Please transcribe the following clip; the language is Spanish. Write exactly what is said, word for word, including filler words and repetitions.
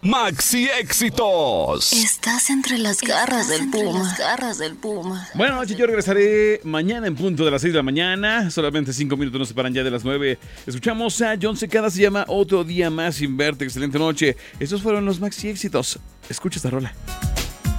Maxi Éxitos. Estás entre las garras del puma. Las garras del puma. Buenas noches, yo regresaré mañana en punto de las seis de la mañana. Solamente cinco minutos nos separan ya de las nueve. Escuchamos a John Secada, se llama Otro Día Más Sin Verte. Excelente noche. Estos fueron los Maxi Éxitos. Escucha esta rola.